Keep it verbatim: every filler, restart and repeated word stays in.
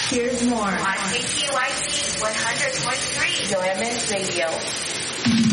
Here's more on K T Y T one hundred point three, Yoemis Radio.